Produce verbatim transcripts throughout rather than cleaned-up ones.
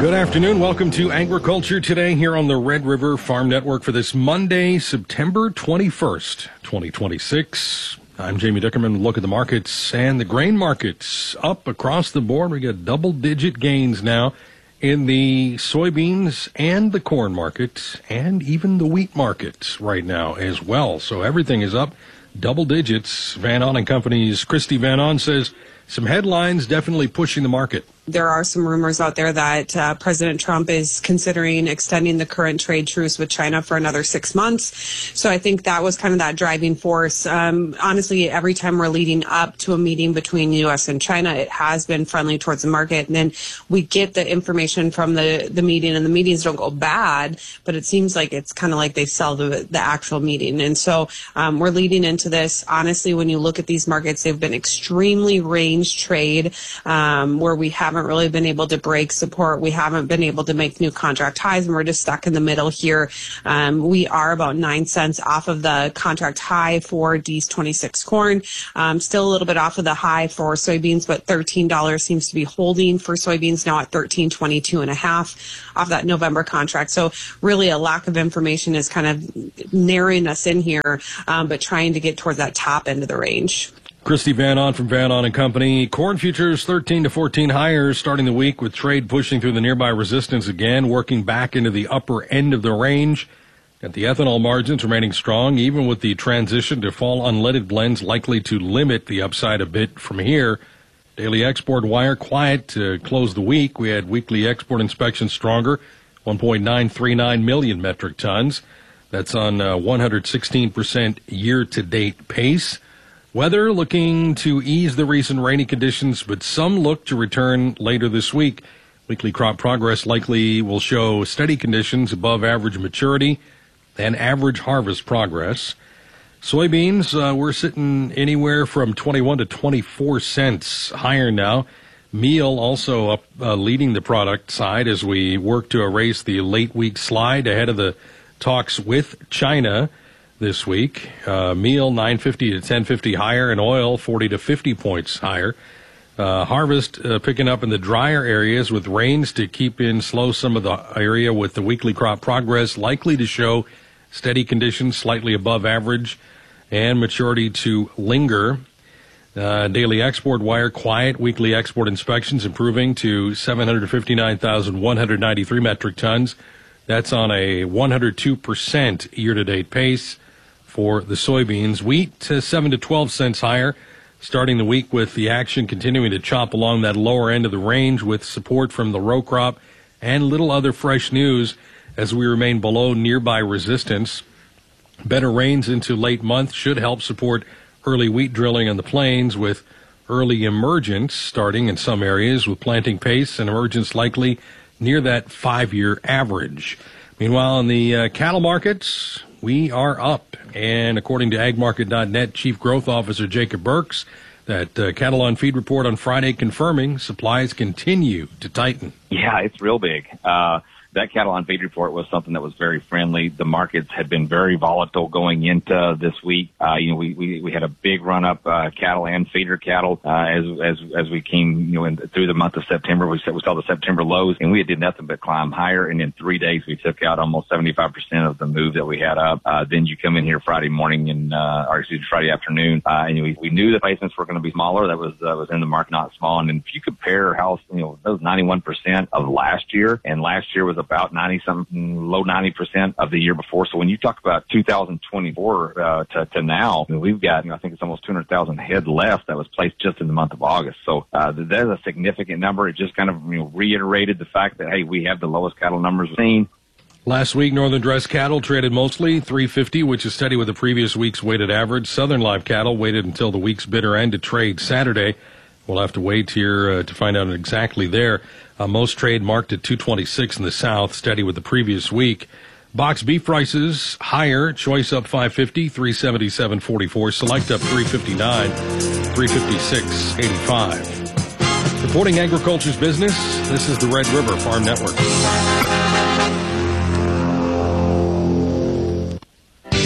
Good afternoon. Welcome to Agriculture Today here on the Red River Farm Network for this Monday, September twenty-first, twenty twenty-six. I'm Jamie Dickerman. Look at the markets and the grain markets up across the board. We got double-digit gains now in the soybeans and the corn markets and even the wheat markets right now as well. So everything is up double digits. Van On and Company's Christy Van On says some headlines definitely pushing the market. There are some rumors out there that uh, President Trump is considering extending the current trade truce with China for another six months. So I think that was kind of that driving force. Um, honestly, every time we're leading up to a meeting between U S and China, it has been friendly towards the market. And then we get the information from the, the meeting, and the meetings don't go bad, but it seems like it's kind of like they sell the, the actual meeting. And so um, we're leading into this. Honestly, when you look at these markets, they've been extremely range trade um, where we haven't really been able to break support. We haven't been able to make new contract highs, and we're just stuck in the middle here. Um, we are about nine cents off of the contract high for D's twenty-six corn. Um, still a little bit off of the high for soybeans, but thirteen dollars seems to be holding for soybeans now at thirteen twenty-two and a half off that November contract. So really a lack of information is kind of narrowing us in here, um, but trying to get towards that top end of the range. Christy Van On from Van On and Company. Corn futures thirteen to fourteen higher starting the week, with trade pushing through the nearby resistance again, working back into the upper end of the range. At the ethanol margins remaining strong, even with the transition to fall unleaded blends likely to limit the upside a bit from here. Daily export wire quiet to close the week. We had weekly export inspections stronger, one point nine three nine million metric tons. That's on a one hundred sixteen percent year-to-date pace. Weather looking to ease the recent rainy conditions, but some look to return later this week. Weekly crop progress likely will show steady conditions above average maturity and average harvest progress. Soybeans, uh, we're sitting anywhere from twenty-one to twenty-four cents higher now. Meal also up uh, leading the product side as we work to erase the late week slide ahead of the talks with China this week. Uh, meal nine fifty to ten fifty higher, and oil forty to fifty points higher. Uh, harvest uh, picking up in the drier areas with rains to keep in slow some of the area, with the weekly crop progress likely to show steady conditions slightly above average and maturity to linger. Uh, daily export wire quiet, weekly export inspections improving to seven hundred fifty-nine thousand one hundred ninety-three metric tons. That's on a one hundred two percent year-to-date pace. For the soybeans, wheat to seven to twelve cents higher, starting the week with the action continuing to chop along that lower end of the range with support from the row crop and little other fresh news as we remain below nearby resistance. Better rains into late month should help support early wheat drilling on the plains, with early emergence starting in some areas, with planting pace and emergence likely near that five-year average. Meanwhile, in the uh, cattle markets, we are up. And according to ag market dot net Chief Growth Officer Jacob Burks, that uh, cattle on feed report on Friday confirming supplies continue to tighten. Yeah, it's real big. Uh, that cattle on feed report was something that was very friendly. The markets had been very volatile going into this week. Uh, you know, we, we, we had a big run up, uh, cattle and feeder cattle, uh, as, as, as we came, you know, in, through the month of September. We saw, we saw the September lows, and we did nothing but climb higher. And in three days, we took out almost seventy-five percent of the move that we had up. Uh, then you come in here Friday morning and, uh, or excuse me, Friday afternoon, uh, and we, we knew the placements were going to be smaller. That was, uh, was in the market, not small. And if you compare how, you know, those ninety-one percent of last year, and last year was about ninety something, low ninety percent of the year before. So when you talk about two thousand twenty-four uh, to, to now, I mean, we've got, you know, I think it's almost two hundred thousand head left that was placed just in the month of August. So uh, that is a significant number. It just kind of, you know, reiterated the fact that, hey, we have the lowest cattle numbers we've seen. Last week, northern dress cattle traded mostly three fifty, which is steady with the previous week's weighted average. Southern live cattle waited until the week's bitter end to trade Saturday. We'll have to wait here uh, to find out exactly there. Uh, most trade marked at two twenty-six in the south, steady with the previous week. Box beef prices higher. Choice up five fifty, three seventy-seven forty-four. Select up three fifty-nine, three fifty-six eighty-five. Reporting agriculture's business, this is the Red River Farm Network.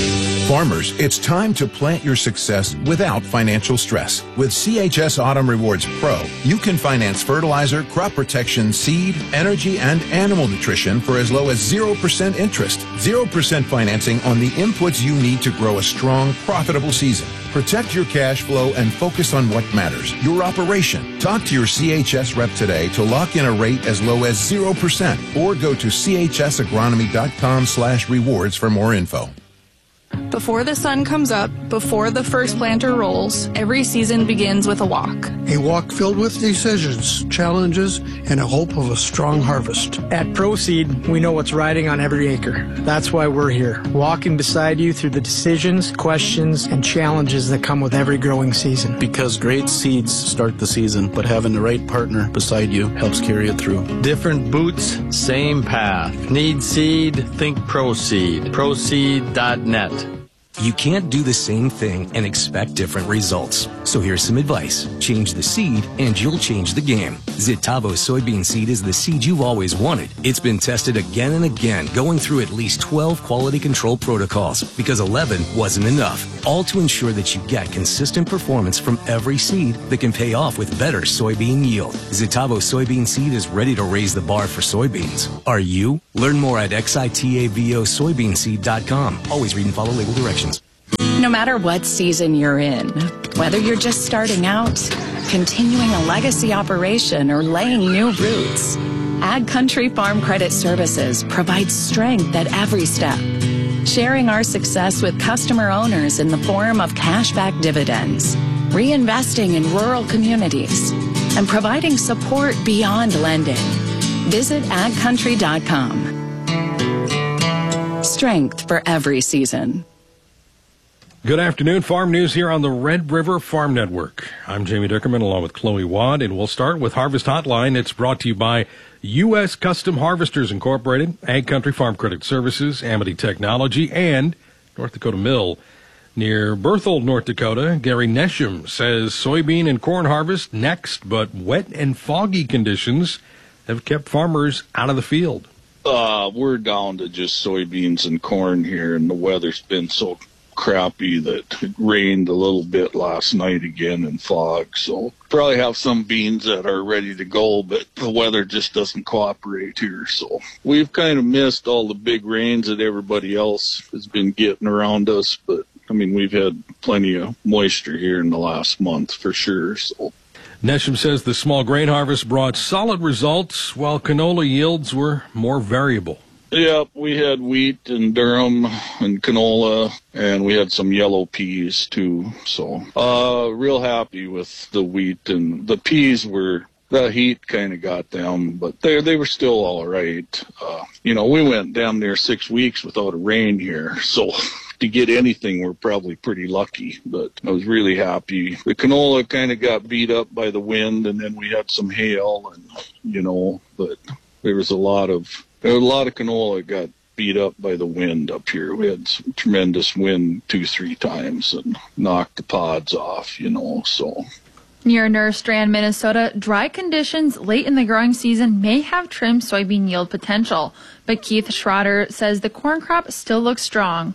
Farmers, it's time to plant your success without financial stress. With C H S Autumn Rewards Pro, you can finance fertilizer, crop protection, seed, energy, and animal nutrition for as low as zero percent interest. zero percent financing on the inputs you need to grow a strong, profitable season. Protect your cash flow and focus on what matters, your operation. Talk to your C H S rep today to lock in a rate as low as zero percent or go to c h s agronomy dot com slash rewards for more info. Before the sun comes up, before the first planter rolls, every season begins with a walk. A walk filled with decisions, challenges, and a hope of a strong harvest. At Proceed, we know what's riding on every acre. That's why we're here, walking beside you through the decisions, questions, and challenges that come with every growing season. Because great seeds start the season, but having the right partner beside you helps carry it through. Different boots, same path. Need seed? Think Proceed. Proceed dot net. You can't do the same thing and expect different results. So here's some advice. Change the seed and you'll change the game. Zitavo soybean seed is the seed you've always wanted. It's been tested again and again, going through at least twelve quality control protocols because eleven wasn't enough. All to ensure that you get consistent performance from every seed that can pay off with better soybean yield. Zitavo soybean seed is ready to raise the bar for soybeans. Are you? Learn more at xitavo soybean seed dot com. Always read and follow label directions. No matter what season you're in, whether you're just starting out, continuing a legacy operation, or laying new roots, Ag Country Farm Credit Services provides strength at every step, sharing our success with customer owners in the form of cashback dividends, reinvesting in rural communities, and providing support beyond lending. Visit ag country dot com. Strength for every season. Good afternoon. Farm news here on the Red River Farm Network. I'm Jamie Dickerman along with Chloe Wadd, and we'll start with Harvest Hotline. It's brought to you by U S Custom Harvesters Incorporated, Ag Country Farm Credit Services, Amity Technology, and North Dakota Mill. Near Berthold, North Dakota, Gary Nesham says soybean and corn harvest next, but wet and foggy conditions have kept farmers out of the field. Uh, we're down to just soybeans and corn here, and the weather's been so crappy that it rained a little bit last night again and fog, so probably have some beans that are ready to go, but the weather just doesn't cooperate here. So we've kind of missed all the big rains that everybody else has been getting around us, but I mean, we've had plenty of moisture here in the last month for sure. So Nesham says the small grain harvest brought solid results while canola yields were more variable. Yep, we had wheat and durum and canola, and we had some yellow peas too. So, uh, real happy with the wheat, and the peas were, the heat kind of got them, but they they were still all right. Uh, you know, we went down there six weeks without a rain here, so to get anything, we're probably pretty lucky, but I was really happy. The canola kind of got beat up by the wind, and then we had some hail, and, you know, but there was a lot of, There was a lot of canola got beat up by the wind up here. We had some tremendous wind two, three times and knocked the pods off, you know, so. Near Nerstrand, Minnesota, dry conditions late in the growing season may have trimmed soybean yield potential, but Keith Schroeder says the corn crop still looks strong.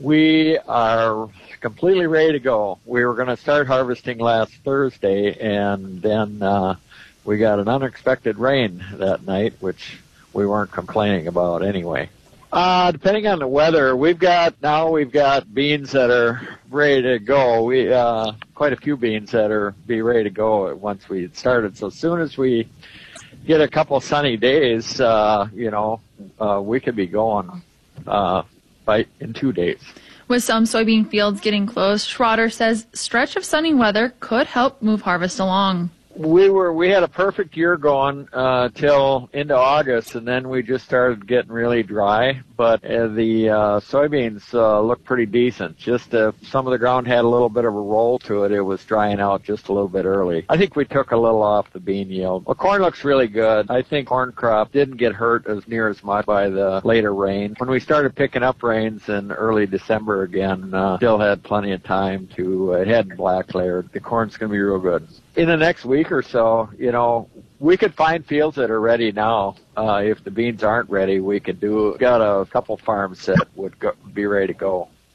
We are completely ready to go. We were going to start harvesting last Thursday, and then uh, we got an unexpected rain that night, which we weren't complaining about anyway. Uh, depending on the weather, we've got, now we've got beans that are ready to go. We, uh, quite a few beans that are be ready to go once we started. So as soon as we get a couple sunny days, uh, you know, uh, we could be going, uh, by, in two days. With some soybean fields getting close, Schroeder says stretch of sunny weather could help move harvest along. We were we had a perfect year going uh, till into August, and then we just started getting really dry. But uh, the uh, soybeans uh, looked pretty decent. Just uh, some of the ground had a little bit of a roll to it. It was drying out just a little bit early. I think we took a little off the bean yield. Well, corn looks really good. I think corn crop didn't get hurt as near as much by the later rain. When we started picking up rains in early December again, uh, still had plenty of time to. Uh, it hadn't black layered. The corn's going to be real good. In the next week or so, you know, we could find fields that are ready now. Uh, if the beans aren't ready, we could do, got a couple farms that would go, be ready to go.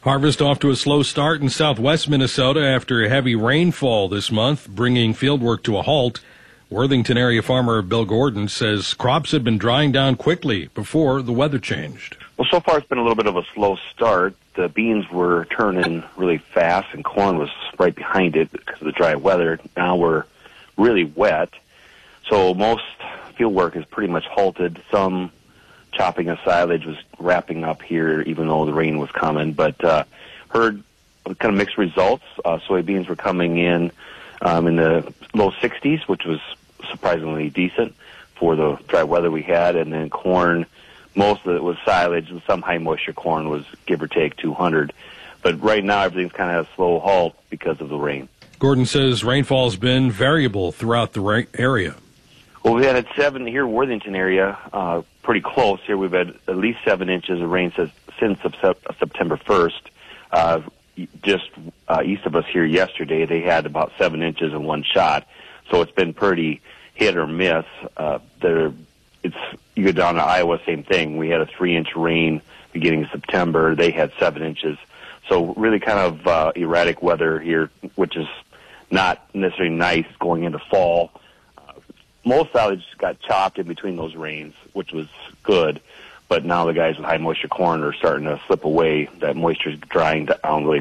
Harvest off to a slow start in southwest Minnesota after heavy rainfall this month, bringing fieldwork to a halt. Worthington area farmer Bill Gordon says crops have been drying down quickly before the weather changed. Well, so far it's been a little bit of a slow start. The beans were turning really fast, and corn was right behind it because of the dry weather. Now we're really wet, so most field work is pretty much halted. Some chopping of silage was wrapping up here, even though the rain was coming. But uh, heard kind of mixed results. Uh, soybeans were coming in um, in the low sixties, which was surprisingly decent for the dry weather we had. And then corn, most of it was silage, and some high moisture corn was give or take two hundred. But right now everything's kind of at a slow halt because of the rain. Gordon says rainfall has been variable throughout the ra- area. Well, we had at seven here in Worthington area, uh, pretty close here. We've had at least seven inches of rain since, since September first. Uh, just uh, east of us here yesterday, they had about seven inches in one shot. So it's been pretty hit or miss. Uh, there, it's you go down to Iowa, same thing. We had a three-inch rain beginning of September. They had seven inches. So really kind of uh, erratic weather here, which is not necessarily nice going into fall. Most silage got chopped in between those rains, which was good. But now the guys with high moisture corn are starting to slip away. That moisture is drying down really